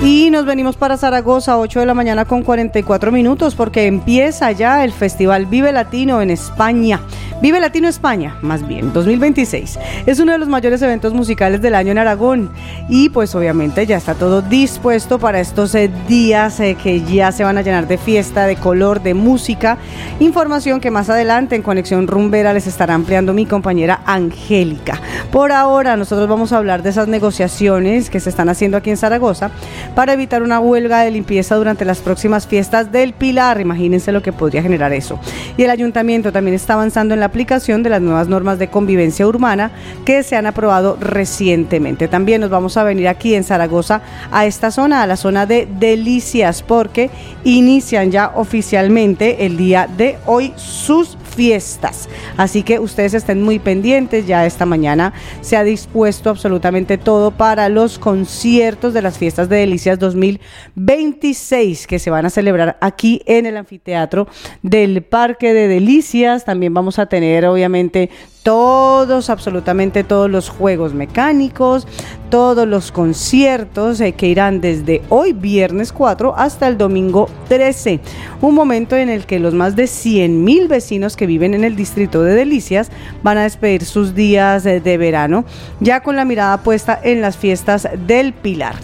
Y nos venimos para Zaragoza, 8 de la mañana con 44 minutos, porque empieza ya el Festival Vive Latino en España. Vive Latino España, más bien, 2026. Es uno de los mayores eventos musicales del año en Aragón. Y pues obviamente ya está todo dispuesto para estos días que ya se van a llenar de fiesta, de color, de música. Información que más adelante en Conexión Rumbera les estará ampliando mi compañera Angélica. Por ahora nosotros vamos a hablar de esas negociaciones que se están haciendo aquí en Zaragoza para evitar una huelga de limpieza durante las próximas fiestas del Pilar. Imagínense lo que podría generar eso. Y el ayuntamiento también está avanzando en la aplicación de las nuevas normas de convivencia urbana que se han aprobado recientemente. También nos vamos a venir aquí en Zaragoza a esta zona, a la zona de Delicias, porque inician ya oficialmente el día de hoy sus fiestas. Así que ustedes estén muy pendientes, ya esta mañana se ha dispuesto absolutamente todo para los conciertos de las fiestas de Delicias 2026 que se van a celebrar aquí en el anfiteatro del Parque de Delicias. También vamos a tener obviamente absolutamente todos los juegos mecánicos, todos los conciertos que irán desde hoy viernes 4 hasta el domingo 13, un momento en el que los más de 100,000 vecinos que viven en el distrito de Delicias van a despedir sus días de verano, ya con la mirada puesta en las fiestas del Pilar.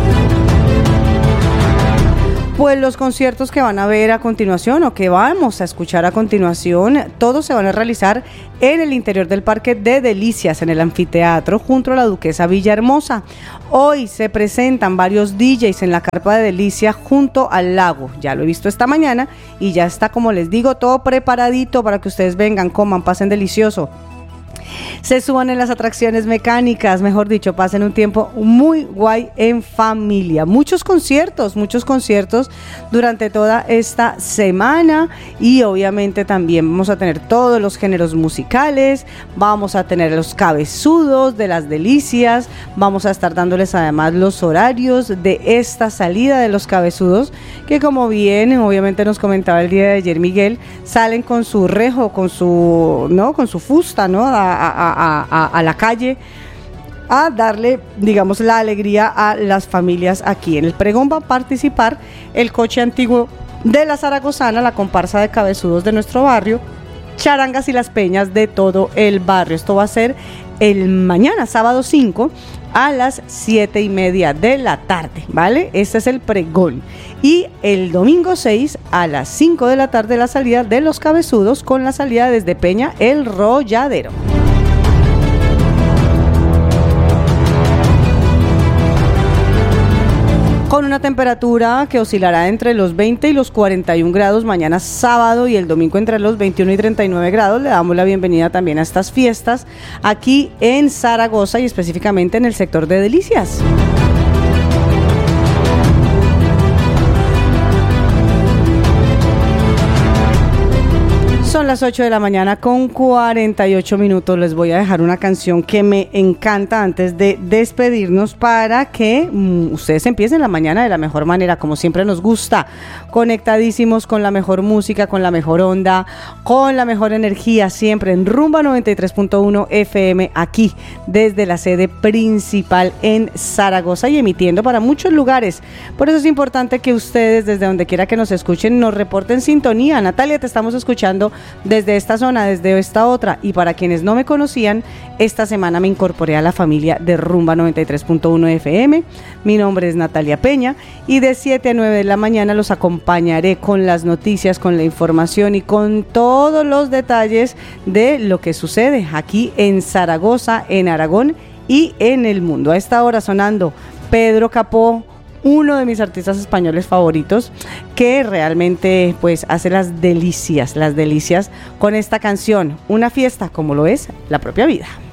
Pues los conciertos que van a ver a continuación o que vamos a escuchar a continuación, todos se van a realizar en el interior del Parque de Delicias, en el anfiteatro, junto a la Duquesa Villahermosa. Hoy se presentan varios DJs en la carpa de Delicias junto al lago. Ya lo he visto esta mañana y ya está, como les digo, todo preparadito para que ustedes vengan, coman, pasen delicioso. Se suban en las atracciones mecánicas, mejor dicho, pasen un tiempo muy guay en familia. Muchos conciertos durante toda esta semana y obviamente también vamos a tener todos los géneros musicales, vamos a tener los cabezudos de las Delicias, vamos a estar dándoles además los horarios de esta salida de los cabezudos, que como bien obviamente nos comentaba el día de ayer Miguel, salen con su rejo, con su fusta, ¿no? A la calle a darle, digamos, la alegría a las familias aquí. En el pregón va a participar el coche antiguo de la Zaragozana, la comparsa de cabezudos de nuestro barrio, charangas y las peñas de todo el barrio. Esto va a ser el mañana, sábado 5, a las 7:30 de la tarde, ¿vale? Este es el pregón. Y el domingo 6, a las 5 de la tarde, la salida de los cabezudos, con la salida desde Peña El Rolladero. Con una temperatura que oscilará entre los 20 y los 41 grados mañana sábado y el domingo entre los 21 y 39 grados. Le damos la bienvenida también a estas fiestas aquí en Zaragoza y específicamente en el sector de Delicias. Son las 8 de la mañana con 48 minutos. Les voy a dejar una canción que me encanta antes de despedirnos para que ustedes empiecen la mañana de la mejor manera, como siempre nos gusta, conectadísimos con la mejor música, con la mejor onda, con la mejor energía, siempre en Rumba 93.1 FM, aquí desde la sede principal en Zaragoza y emitiendo para muchos lugares. Por eso es importante que ustedes, desde donde quiera que nos escuchen, nos reporten sintonía. Natalia, te estamos escuchando desde esta zona, desde esta otra, y para quienes no me conocían, esta semana me incorporé a la familia de Rumba 93.1 FM. Mi nombre es Natalia Peña y de 7 a 9 de la mañana los acompañaré con las noticias, con la información y con todos los detalles de lo que sucede aquí en Zaragoza, en Aragón y en el mundo. A esta hora sonando Pedro Capó, uno de mis artistas españoles favoritos, que realmente pues hace las delicias con esta canción, una fiesta como lo es la propia vida.